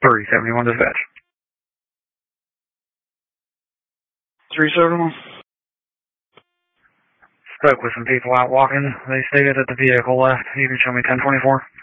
371 dispatch. 371. Spoke with some people out walking. They stated that the vehicle left. You can show me 1024.